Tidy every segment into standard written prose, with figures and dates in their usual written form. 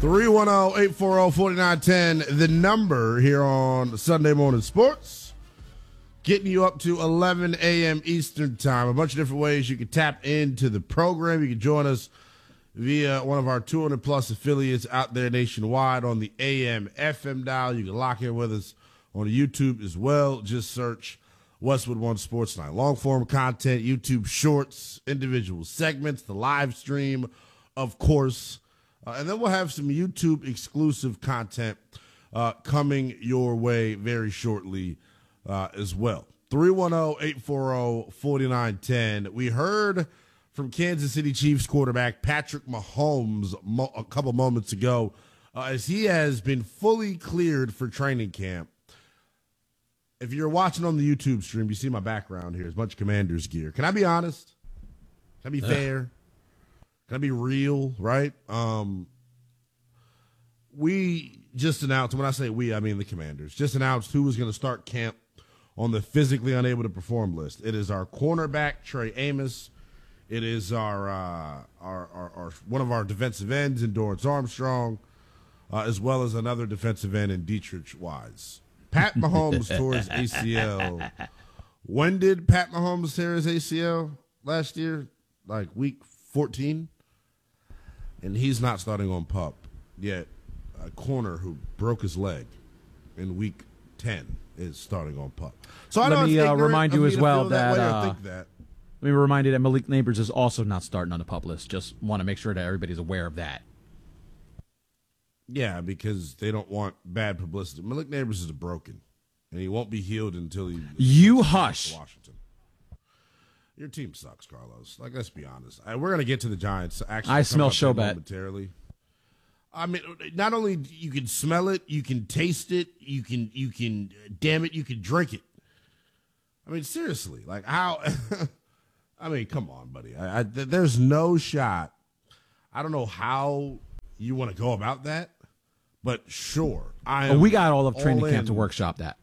310-840-4910, the number here on Sunday Morning Sports. Getting you up to 11 a.m. Eastern Time. A bunch of different ways you can tap into the program. You can join us via one of our 200-plus affiliates out there nationwide on the AM, FM dial. You can lock in with us on YouTube as well. Just search Westwood One Sports Night. Long-form content, YouTube shorts, individual segments, the live stream, of course. And then we'll have some YouTube exclusive content coming your way very shortly as well. 310-840-4910. We heard from Kansas City Chiefs quarterback Patrick Mahomes a couple moments ago as he has been fully cleared for training camp. If you're watching on the YouTube stream, you see my background here. It's a bunch of Commanders gear. Can I be honest? Can I be fair? Can I be real, right? We just announced, when I say we, I mean the Commanders, just announced who was going to start camp on the physically unable to perform list. It is our cornerback, Trey Amos. It is our one of our defensive ends, Endurance Armstrong, as well as another defensive end in Dietrich Wise. Pat Mahomes tore his ACL. When did Pat Mahomes tear his ACL? Last year? Like week 14? And he's not starting on PUP, yet a corner who broke his leg in week 10 is starting on PUP. So let me remind you as well that, let me remind you that Malik Neighbors is also not starting on the PUP list. Just want to make sure that everybody's aware of that. Yeah, because they don't want bad publicity. Malik Neighbors is broken, and he won't be healed until he. You hush. Washington. Your team sucks, Carlos. Like, let's be honest. We're gonna get to the Giants. Actually, I smell Showbat momentarily. I mean, not only you can smell it, you can taste it, you can, damn it, you can drink it. I mean, seriously, like how? I mean, come on, buddy. There's no shot. I don't know how you want to go about that, but sure, we got all of training camp to workshop that.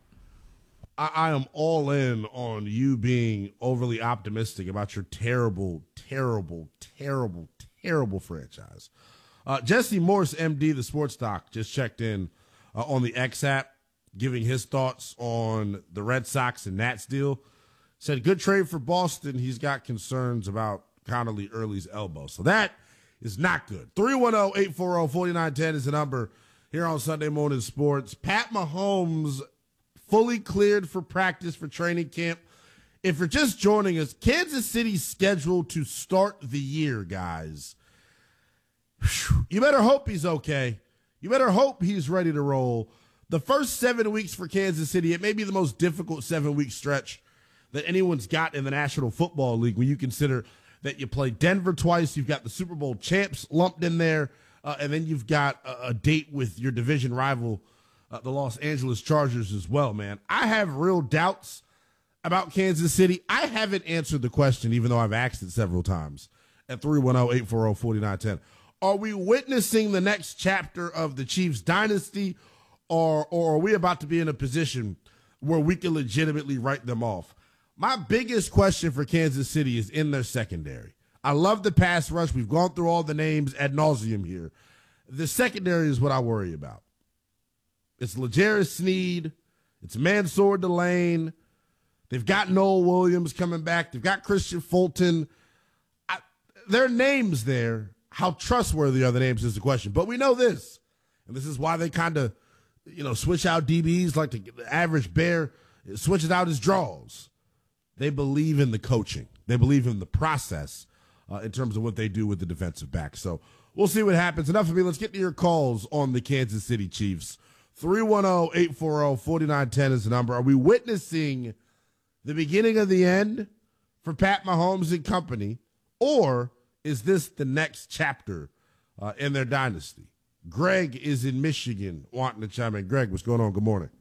I am all in on you being overly optimistic about your terrible, terrible, terrible, terrible franchise. Jesse Morse, MD, the sports doc, just checked in on the X app, giving his thoughts on the Red Sox and Nats deal. Said, good trade for Boston. He's got concerns about Connolly Early's elbow. So that is not good. 310-840-4910 is the number here on Sunday Morning Sports. Pat Mahomes fully cleared for practice for training camp. If you're just joining us, Kansas City's scheduled to start the year, guys. You better hope he's okay. You better hope he's ready to roll. The first 7 weeks for Kansas City, it may be the most difficult 7-week stretch that anyone's got in the National Football League when you consider that you play Denver twice, you've got the Super Bowl champs lumped in there, and then you've got a date with your division rival, the Los Angeles Chargers as well, man. I have real doubts about Kansas City. I haven't answered the question, even though I've asked it several times, at 310-840-4910. Are we witnessing the next chapter of the Chiefs dynasty, or are we about to be in a position where we can legitimately write them off? My biggest question for Kansas City is in their secondary. I love the pass rush. We've gone through all the names ad nauseum here. The secondary is what I worry about. It's L'Jarius Sneed. It's Mansour Delane. They've got Noel Williams coming back. They've got Christian Fulton. There are names there. How trustworthy are the names is the question. But we know this, and this is why they kind of, switch out DBs like the average bear switches out his draws. They believe in the coaching. They believe in the process in terms of what they do with the defensive back. So we'll see what happens. Enough of me. Let's get to your calls on the Kansas City Chiefs. 310-840-4910 is the number. Are we witnessing the beginning of the end for Pat Mahomes and company, or is this the next chapter in their dynasty? Greg is in Michigan wanting to chime in. Greg, what's going on? Good morning.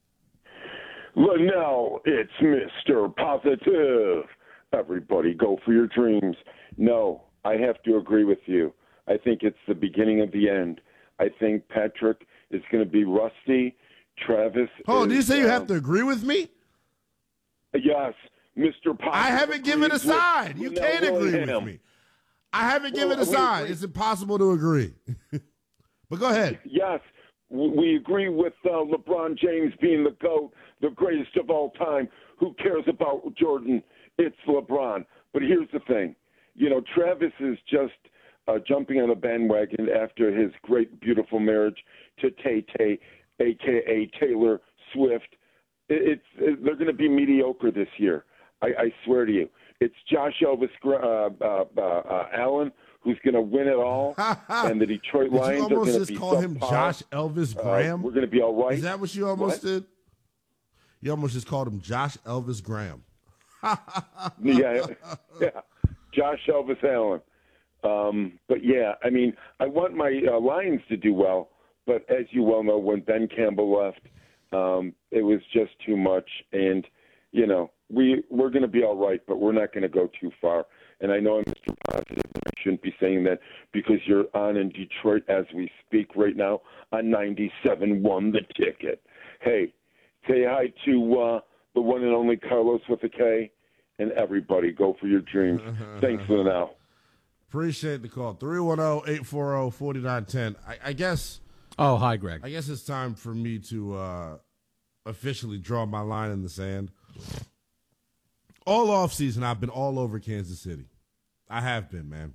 Well, now it's Mr. Positive. Everybody go for your dreams. No, I have to agree with you. I think it's the beginning of the end. I think Patrick is going to be rusty. Travis. Oh, do you say you have to agree with me? Yes, Mr. Positive. I haven't given a side. You can't agree with me. I haven't given a side. It's impossible to agree. But go ahead. Yes, we agree with LeBron James being the GOAT, the greatest of all time. Who cares about Jordan? It's LeBron. But here's the thing. Travis is just jumping on the bandwagon after his great, beautiful marriage to Tay-Tay, a.k.a. Taylor Swift. They're going to be mediocre this year. I swear to you. It's Josh Elvis Allen who's going to win it all, and the Detroit Lions are going to be. You almost just call him Josh Elvis Graham. We're going to be all right. Is that what you almost did? You almost just called him Josh Elvis Graham. yeah, Josh Elvis Allen. But yeah, I mean, I want my Lions to do well, but as you well know, when Ben Campbell left, it was just too much, and we're going to be all right, but we're not going to go too far. And I know I'm Mr. Positive, and I shouldn't be saying that because you're on in Detroit as we speak right now on 97.1 The Ticket. Hey, say hi to the one and only Carlos with a K, and everybody, go for your dreams. Thanks for now. Appreciate the call. 310-840-4910. I guess. Oh, hi, Greg. I guess it's time for me to officially draw my line in the sand. All offseason, I've been all over Kansas City. I have been, man.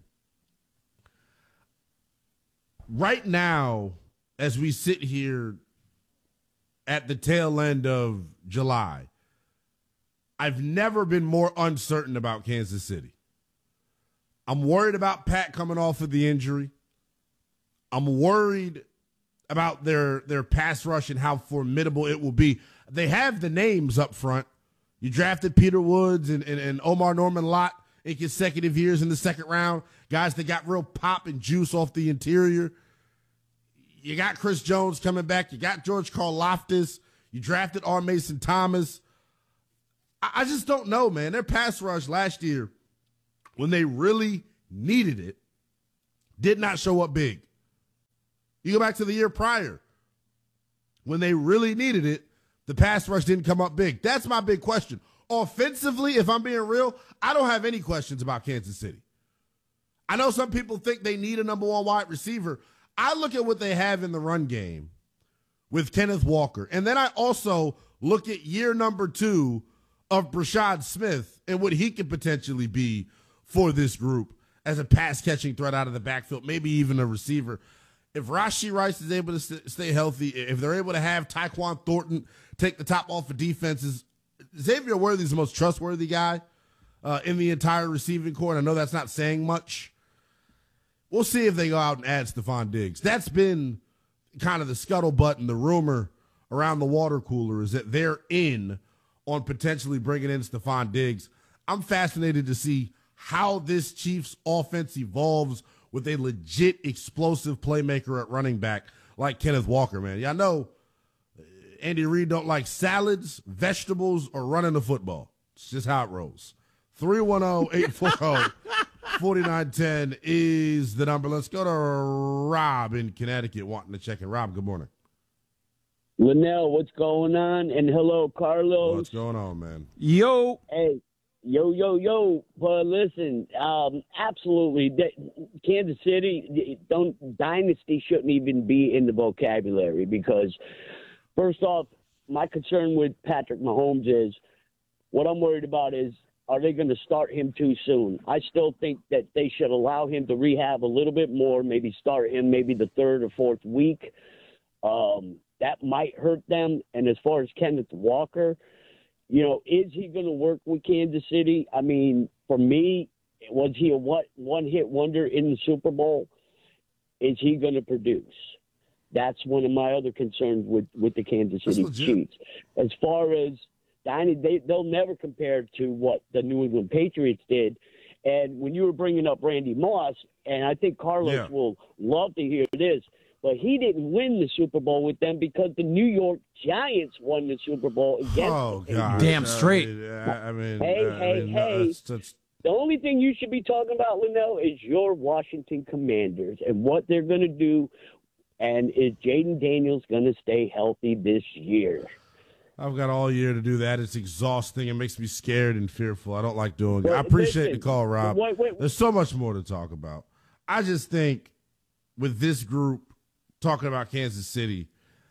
Right now, as we sit here at the tail end of July, I've never been more uncertain about Kansas City. I'm worried about Pat coming off of the injury. I'm worried about their pass rush and how formidable it will be. They have the names up front. You drafted Peter Woods and Omar Norman Lott in consecutive years in the second round. Guys that got real pop and juice off the interior. You got Chris Jones coming back. You got George Karlaftis. You drafted R. Mason Thomas. I just don't know, man. Their pass rush last year, when they really needed it, did not show up big. You go back to the year prior. When they really needed it, the pass rush didn't come up big. That's my big question. Offensively, if I'm being real, I don't have any questions about Kansas City. I know some people think they need a number one wide receiver. I look at what they have in the run game with Kenneth Walker. And then I also look at year number 2 of Brashad Smith and what he could potentially be for this group as a pass-catching threat out of the backfield, maybe even a receiver. If Rashee Rice is able to stay healthy, if they're able to have Tyquan Thornton take the top off of defenses, Xavier Worthy's the most trustworthy guy in the entire receiving corps. And I know that's not saying much. We'll see if they go out and add Stephon Diggs. That's been kind of the scuttlebutt and the rumor around the water cooler is that they're in on potentially bringing in Stephon Diggs. I'm fascinated to see how this Chiefs offense evolves with a legit explosive playmaker at running back like Kenneth Walker, man. Yeah, I know Andy Reid don't like salads, vegetables, or running the football. It's just how it rolls. 310-840-4910 is the number. Let's go to Rob in Connecticut wanting to check in. Rob, good morning. Linnell, what's going on? And hello, Carlos. What's going on, man? Yo. Hey. Yo. But listen, absolutely. Kansas City, dynasty shouldn't even be in the vocabulary because, first off, my concern with Patrick Mahomes is what I'm worried about is, are they going to start him too soon? I still think that they should allow him to rehab a little bit more, maybe start him maybe the 3rd or 4th week. That might hurt them. And as far as Kenneth Walker, is he going to work with Kansas City? I mean, for me, was he a one-hit wonder in the Super Bowl? Is he going to produce? That's one of my other concerns with the Kansas City Chiefs. As far as they'll never compare to what the New England Patriots did. And when you were bringing up Randy Moss, and I think Carlos will love to hear this, but he didn't win the Super Bowl with them because the New York Giants won the Super Bowl against them. Oh, God. Damn straight. Hey. The only thing you should be talking about, Linnell, is your Washington Commanders and what they're going to do. And is Jaden Daniels going to stay healthy this year? I've got all year to do that. It's exhausting. It makes me scared and fearful. I don't like doing it. I appreciate the call, Rob. Wait. There's so much more to talk about. I just think with this group, talking about Kansas City,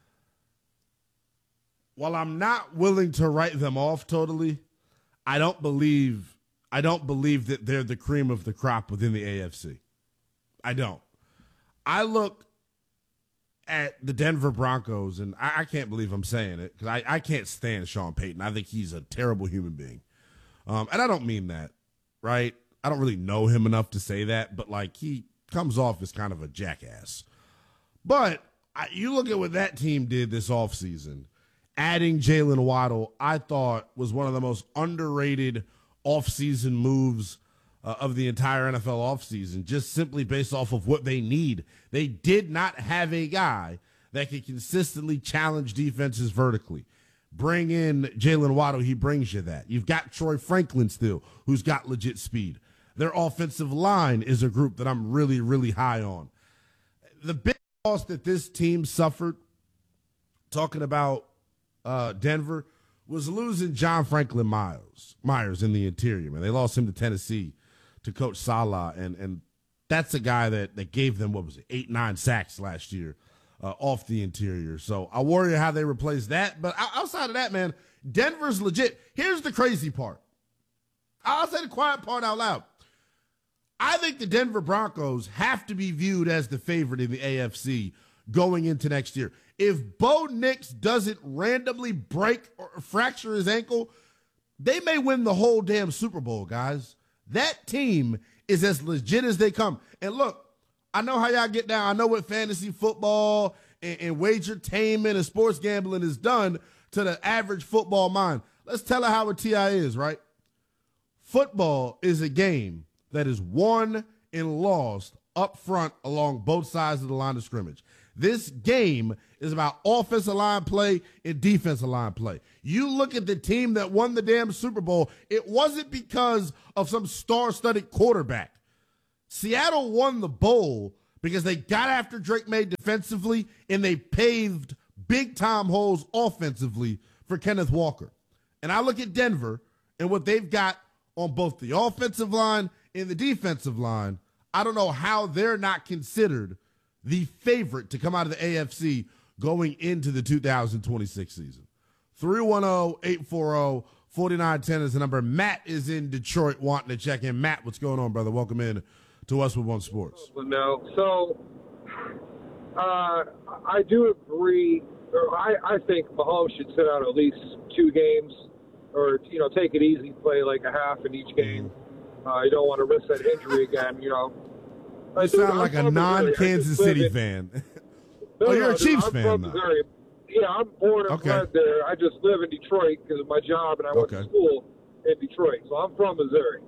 while I'm not willing to write them off totally, I don't believe that they're the cream of the crop within the AFC. I don't. I look at the Denver Broncos, and I can't believe I'm saying it because I can't stand Sean Payton. I think he's a terrible human being. And I don't mean that, right? I don't really know him enough to say that, but like he comes off as kind of a jackass. But you look at what that team did this offseason. Adding Jalen Waddle, I thought, was one of the most underrated offseason moves of the entire NFL offseason, just simply based off of what they need. They did not have a guy that could consistently challenge defenses vertically. Bring in Jalen Waddle, he brings you that. You've got Troy Franklin still, who's got legit speed. Their offensive line is a group that I'm really, really high on. The big loss that this team suffered, talking about Denver, was losing John Franklin Myers in the interior, man. They lost him to Tennessee to Coach Salah, and that's a guy that gave them, 8-9 sacks last year off the interior. So I worry how they replace that. But outside of that, man, Denver's legit. Here's the crazy part. I'll say the quiet part out loud. I think the Denver Broncos have to be viewed as the favorite in the AFC going into next year. If Bo Nix doesn't randomly break or fracture his ankle, they may win the whole damn Super Bowl, guys. That team is as legit as they come. And look, I know how y'all get down. I know what fantasy football and wagertainment and sports gambling has done to the average football mind. Let's tell her how a TI is, right? Football is a game that is won and lost up front along both sides of the line of scrimmage. This game is about offensive line play and defensive line play. You look at the team that won the damn Super Bowl, it wasn't because of some star-studded quarterback. Seattle won the bowl because they got after Drake May defensively and they paved big-time holes offensively for Kenneth Walker. And I look at Denver and what they've got on both the offensive line and the defensive line. I don't know how they're not considered the favorite to come out of the AFC going into the 2026 season. 310-840-4910 is the number. Matt is in Detroit wanting to check in. Matt, what's going on, brother? Welcome in to Us with One Sports. No, so I do agree. Or I think Mahomes should sit out at least 2 games, or take it easy, play like a half in each game. You don't want to risk that injury again. You sound like a non-Kansas City fan. No, you're a Chiefs I'm fan, from though. Missouri. Yeah, I'm born and bred there. I just live in Detroit because of my job, and I went to school in Detroit. So I'm from Missouri.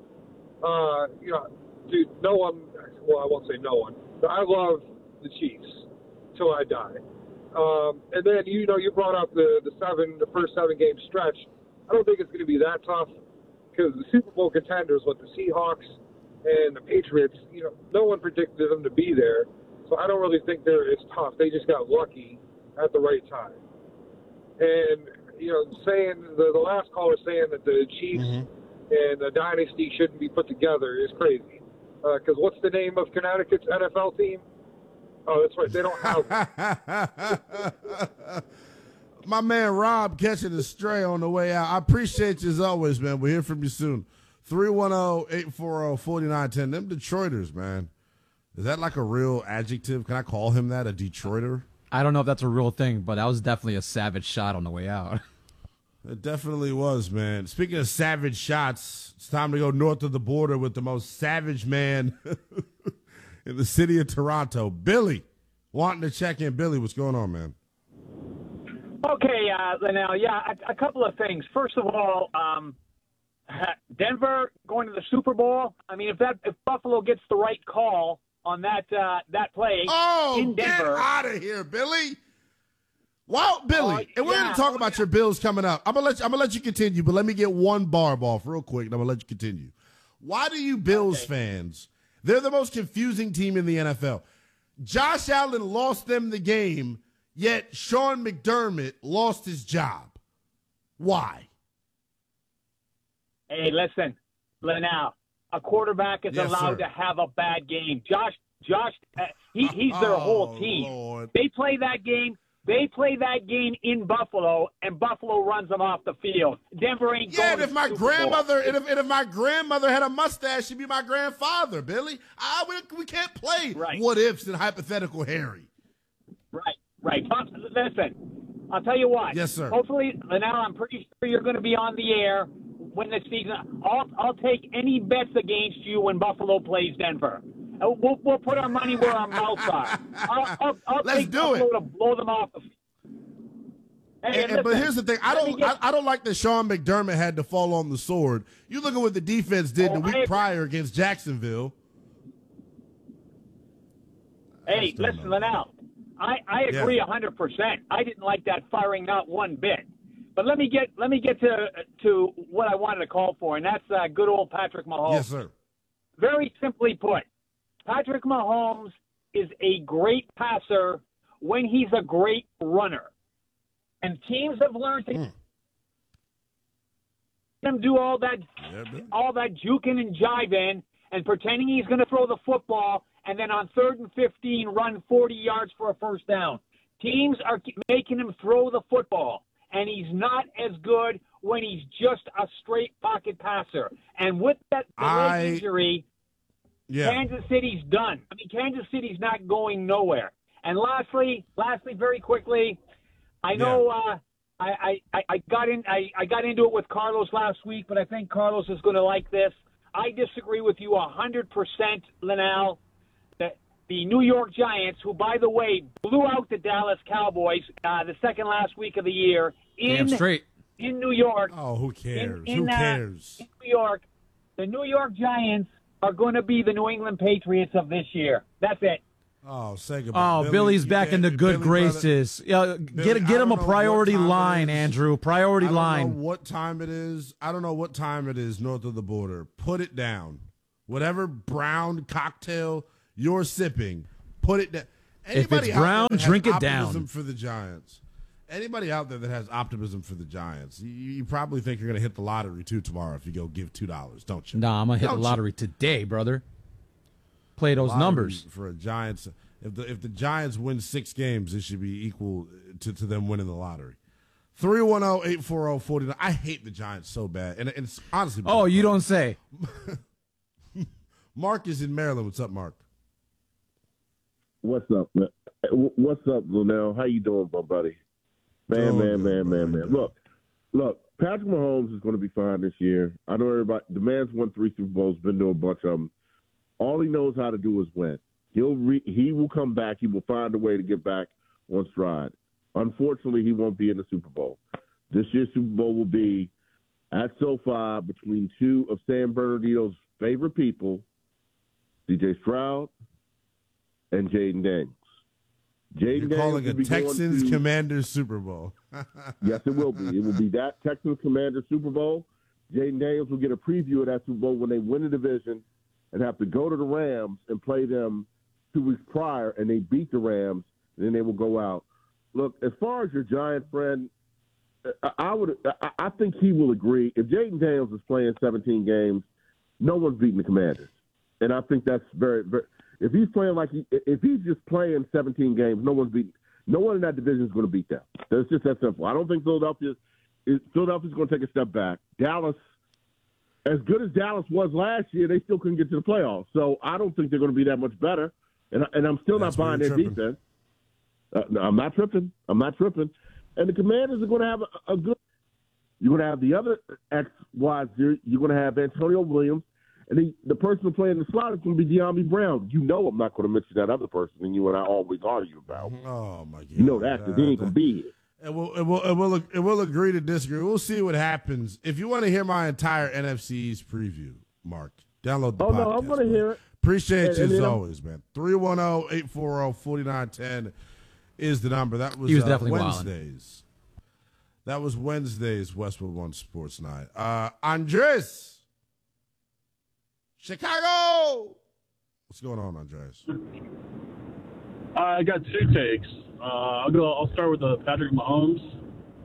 Dude, no one. Well, I won't say no one, but I love the Chiefs till I die. And then you brought up the first 7 game stretch. I don't think it's going to be that tough because the Super Bowl contenders, with the Seahawks and the Patriots, no one predicted them to be there. So I don't really think it's tough. They just got lucky at the right time. And, saying the last caller saying that the Chiefs and the dynasty shouldn't be put together is crazy. Because what's the name of Connecticut's NFL team? Oh, that's right. They don't have it. My man Rob catching a stray on the way out. I appreciate you as always, man. We'll hear from you soon. 310-840-4910. Them Detroiters, man. Is that like a real adjective? Can I call him that, a Detroiter? I don't know if that's a real thing, but that was definitely a savage shot on the way out. It definitely was, man. Speaking of savage shots, it's time to go north of the border with the most savage man in the city of Toronto. Billy, wanting to check in. Billy, what's going on, man? Okay, Linnell, a couple of things. First of all, Denver going to the Super Bowl. I mean, if Buffalo gets the right call on that play in Denver. Get out of here, Billy. Well, Billy, and we're going to talk about your Bills coming up. I'm gonna let you continue, but let me get one barb off real quick, and I'm gonna let you continue. Why do you Bills fans? They're the most confusing team in the NFL. Josh Allen lost them the game, yet Sean McDermott lost his job. Why? Hey, listen, Linnell, a quarterback is allowed to have a bad game. Josh Josh, he's their whole team. Lord. They play that game. They play that game in Buffalo, and Buffalo runs them off the field. Denver ain't going. Yeah, and if my grandmother, and if my grandmother had a mustache, she'd be my grandfather, Billy. We can't play what ifs and hypothetical Harry. Right. Listen, I'll tell you what. Yes, sir. Hopefully, now I'm pretty sure you're going to be on the air when the season. I'll take any bets against you when Buffalo plays Denver. We'll put our money where our mouths are. I'll Let's take do Buffalo it to blow them off. But here's the thing: I don't like that Sean McDermott had to fall on the sword. You look at what the defense did the week prior against Jacksonville. Hey, listen, Linnell. I agree 100%. I didn't like that firing not one bit. But let me get to what I wanted to call for, and that's good old Patrick Mahomes. Yes, sir. Very simply put, Patrick Mahomes is a great passer when he's a great runner. And teams have learned to him do all that juking and jiving and pretending he's going to throw the football and then on 3rd and 15 run 40 yards for a first down. Teams are making him throw the football, and he's not as good when he's just a straight pocket passer. And with that leg injury, Kansas City's done. I mean, Kansas City's not going nowhere. And lastly, very quickly, I know I got into it with Carlos last week, but I think Carlos is going to like this. I disagree with you 100%, Linnell. The New York Giants, who, by the way, blew out the Dallas Cowboys the second last week of the year in New York. Oh, who cares? Who cares? In New York, the New York Giants are going to be the New England Patriots of this year. That's it. Oh, say goodbye. Oh, Billy's back in the good graces. Get him a priority line, Andrew. Priority line. I don't know what time it is. I don't know what time it is north of the border. Put it down. Whatever brown cocktail you're sipping, put it down. If it's brown, drink it down. For the Giants. Anybody out there that has optimism for the Giants, you probably think you're going to hit the lottery too tomorrow if you go give $2, don't you? Nah, I'm going to hit the lottery today, brother. Play those numbers for a Giants. If the Giants win 6 games, it should be equal to them winning the lottery. 310-840-49. I hate the Giants so bad, and it's honestly. Oh, you don't say. Mark is in Maryland. What's up, Mark? What's up, man? What's up, Linnell? How you doing, my buddy? Man. Look. Patrick Mahomes is going to be fine this year. I know everybody. The man's won 3 Super Bowls, been to a bunch of them. All he knows how to do is win. He will come back. He will find a way to get back on stride. Unfortunately, he won't be in the Super Bowl. This year's Super Bowl will be at SoFi between 2 of San Bernardino's favorite people, C.J. Stroud and Jaden Daniels. You're calling a Texans Commanders Super Bowl. Yes, it will be. It will be that Texans Commanders Super Bowl. Jaden Daniels will get a preview of that Super Bowl when they win the division and have to go to the Rams and play them 2 weeks prior, and they beat the Rams, and then they will go out. Look, as far as your Giant friend, I think he will agree. If Jaden Daniels is playing 17 games, no one's beating the Commanders. And I think that's very, very – if he's playing if he's just playing 17 games, no one in that division is going to beat them. It's just that simple. I don't think Philadelphia's going to take a step back. Dallas, as good as Dallas was last year, they still couldn't get to the playoffs. So I don't think they're going to be that much better. And I'm still not buying their defense. No, I'm not tripping. And the Commanders are going to have a good – you're going to have the other X, Y, Z. You're going to have Antonio Williams. And the person playing the slot is going to be De'Ami Brown. You know I'm not going to mention that other person that you and I always argue about. Oh, my God. You know that because he ain't going to be here. And we'll agree to disagree. We'll see what happens. If you want to hear my entire NFC East preview, Mark, download the podcast. No, I'm going to hear it. Appreciate you as always, man. 310-840-4910 is the number. That was, he was definitely Wednesdays. Wilding. That was Wednesday's Westwood One Sports Night. Andres. Chicago! What's going on, Andres? I got 2 takes. I'll start with Patrick Mahomes.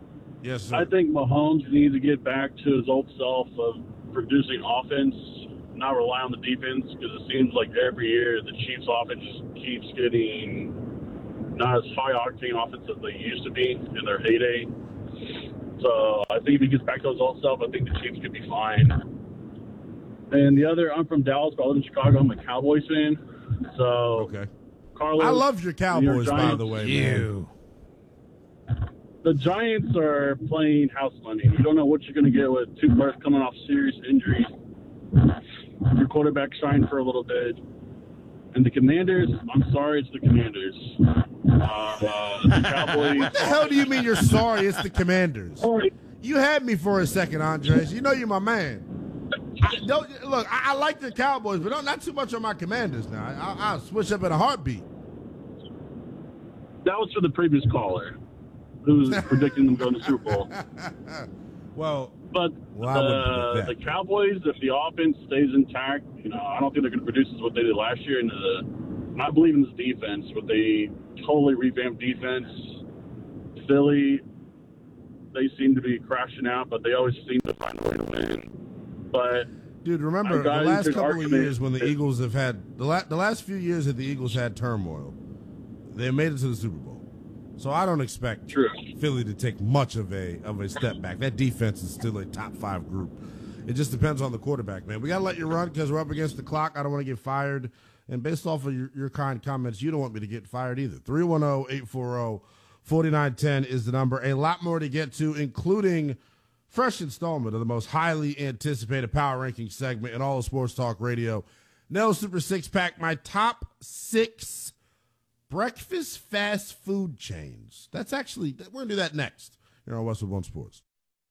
Yes, sir. I think Mahomes needs to get back to his old self of producing offense not rely on the defense, because it seems like every year the Chiefs offense just keeps getting not as high octane offense as they used to be in their heyday. So I think if he gets back to his old self, I think the Chiefs could be fine. And the other, I'm from Dallas, but I live in Chicago. I'm a Cowboys fan. So, okay. Carlos, I love your Cowboys, by the way, man. The Giants are playing house money. You don't know what you're going to get with two players coming off serious injuries. Your quarterback shined for a little bit. And the Commanders, I'm sorry, it's the Commanders. The Cowboys. What the hell do you mean you're sorry? It's the Commanders. You had me for a second, Andres. You know you're my man. I like the Cowboys, but not too much on my Commanders now. I'll switch up in a heartbeat. That was for the previous caller, who was predicting them going to the Super Bowl. The Cowboys, if the offense stays intact, I don't think they're going to produce as what they did last year. And I believe in this defense, but they totally revamped defense. Philly, they seem to be crashing out, but they always seem to find a way to win. But dude, remember the last couple of years when the Eagles have had the last few years that the Eagles had turmoil, they made it to the Super Bowl. So I don't expect Philly to take much of a step back. That defense is still a top 5 group. It just depends on the quarterback, man. We got to let you run because we're up against the clock. I don't want to get fired. And based off of your kind comments, you don't want me to get fired either. 310-840-4910 is the number. A lot more to get to, including fresh installment of the most highly anticipated power ranking segment in all of Sports Talk Radio. Nell Super 6-Pack, my top 6 breakfast fast food chains. We're going to do that next here on Westwood One Sports.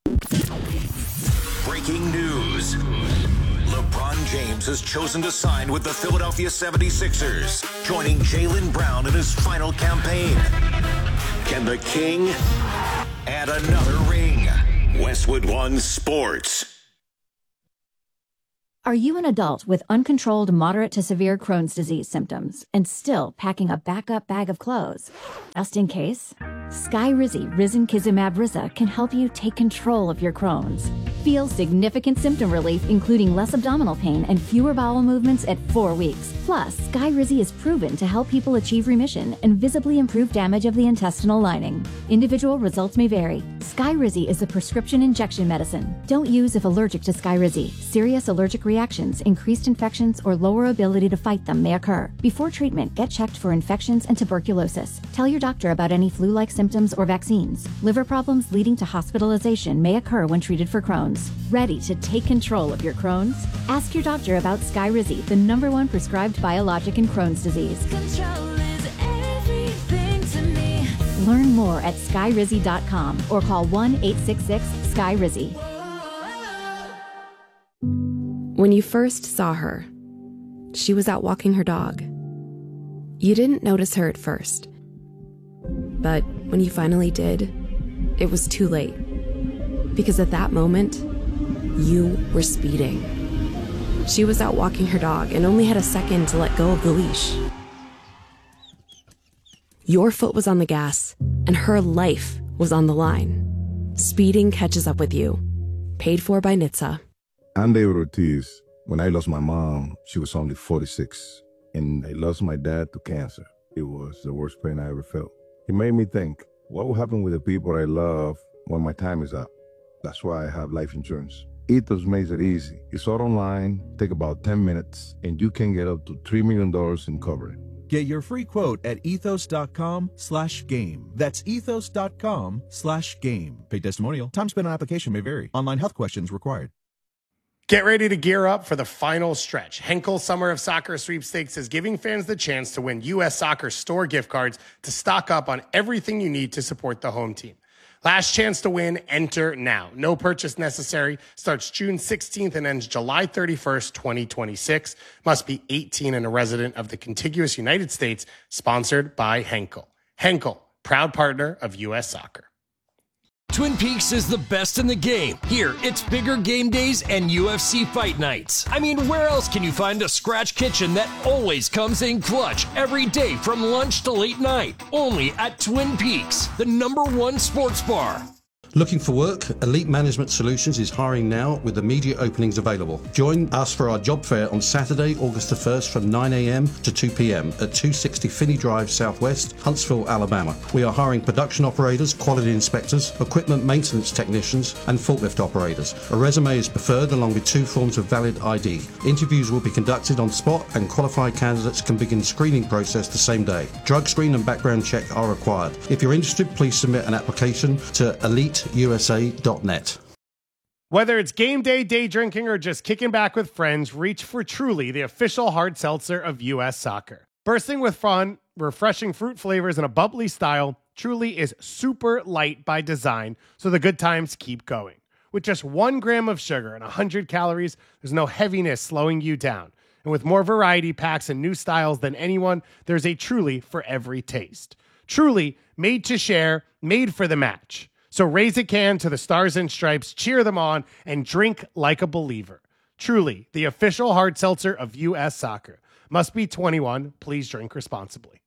Breaking news. LeBron James has chosen to sign with the Philadelphia 76ers, joining Jaylen Brown in his final campaign. Can the King add another ring? Westwood One Sports. Are you an adult with uncontrolled moderate to severe Crohn's disease symptoms and still packing a backup bag of clothes? Just in case, Skyrizi Risankizumab Riza can help you take control of your Crohn's. Feel significant symptom relief, including less abdominal pain and fewer bowel movements at 4 weeks. Plus, Skyrizi is proven to help people achieve remission and visibly improve damage of the intestinal lining. Individual results may vary. Skyrizi is a prescription injection medicine. Don't use if allergic to Skyrizi. Serious allergic reactions, increased infections, or lower ability to fight them may occur. Before treatment, get checked for infections and tuberculosis. Tell your doctor about any flu-like symptoms or vaccines. Liver problems leading to hospitalization may occur when treated for Crohn's. Ready to take control of your Crohn's? Ask your doctor about Skyrizi, the #1 prescribed biologic in Crohn's disease. Control is everything to me. Learn more at Skyrizi.com or call 1-866-SKYRIZI. When you first saw her, she was out walking her dog. You didn't notice her at first. But when you finally did, it was too late. Because at that moment, you were speeding. She was out walking her dog and only had a second to let go of the leash. Your foot was on the gas, and her life was on the line. Speeding catches up with you. Paid for by NHTSA. I'm David Ortiz. When I lost my mom, she was only 46, and I lost my dad to cancer. It was the worst pain I ever felt. It made me think, what will happen with the people I love when my time is up? That's why I have life insurance. Ethos makes it easy. It's all online, take about 10 minutes, and you can get up to $3 million in coverage. Get your free quote at ethos.com/game. That's ethos.com/game. Paid testimonial. Time spent on application may vary. Online health questions required. Get ready to gear up for the final stretch. Henkel Summer of Soccer Sweepstakes is giving fans the chance to win U.S. Soccer store gift cards to stock up on everything you need to support the home team. Last chance to win, enter now. No purchase necessary. Starts June 16th and ends July 31st, 2026. Must be 18 and a resident of the contiguous United States. Sponsored by Henkel. Henkel, proud partner of U.S. Soccer. Twin Peaks is the best in the game. Here, it's bigger game days and UFC fight nights. I mean, where else can you find a scratch kitchen that always comes in clutch every day from lunch to late night? Only at Twin Peaks, the #1 sports bar. Looking for work? Elite Management Solutions is hiring now with immediate openings available. Join us for our job fair on Saturday, August the 1st from 9 a.m. to 2 p.m. at 260 Finney Drive Southwest, Huntsville, Alabama. We are hiring production operators, quality inspectors, equipment maintenance technicians, and forklift operators. A resume is preferred along with 2 forms of valid ID. Interviews will be conducted on spot and qualified candidates can begin screening process the same day. Drug screen and background check are required. If you're interested, please submit an application to eliteusa.net. Whether it's game day, day drinking, or just kicking back with friends, reach for Truly, the official hard seltzer of U.S. Soccer. Bursting with fun, refreshing fruit flavors, and a bubbly style, Truly is super light by design, so the good times keep going. With just 1 gram of sugar and 100 calories, there's no heaviness slowing you down. And with more variety packs and new styles than anyone, there's a Truly for every taste. Truly, made to share, made for the match. So raise a can to the Stars and Stripes, cheer them on, and drink like a believer. Truly, the official hard seltzer of U.S. Soccer. Must be 21. Please drink responsibly.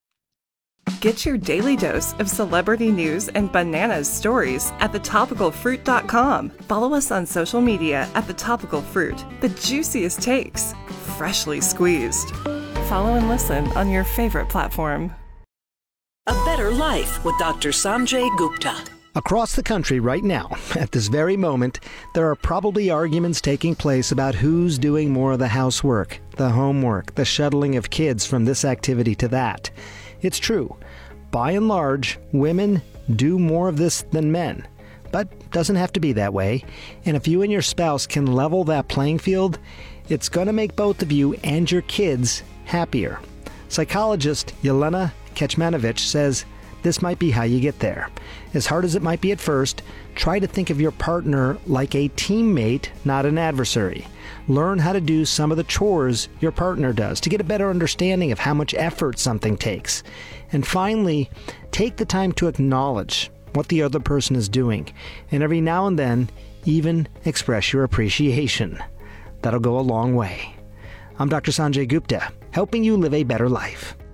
Get your daily dose of celebrity news and bananas stories at thetopicalfruit.com. Follow us on social media at thetopicalfruit. The juiciest takes, freshly squeezed. Follow and listen on your favorite platform. A Better Life with Dr. Sanjay Gupta. Across the country right now, at this very moment, there are probably arguments taking place about who's doing more of the housework, the homework, the shuttling of kids from this activity to that. It's true. By and large, women do more of this than men. But doesn't have to be that way. And if you and your spouse can level that playing field, it's going to make both of you and your kids happier. Psychologist Yelena Kecmanovic says this might be how you get there. As hard as it might be at first, try to think of your partner like a teammate, not an adversary. Learn how to do some of the chores your partner does to get a better understanding of how much effort something takes. And finally, take the time to acknowledge what the other person is doing, and every now and then, even express your appreciation. That'll go a long way. I'm Dr. Sanjay Gupta, helping you live a better life.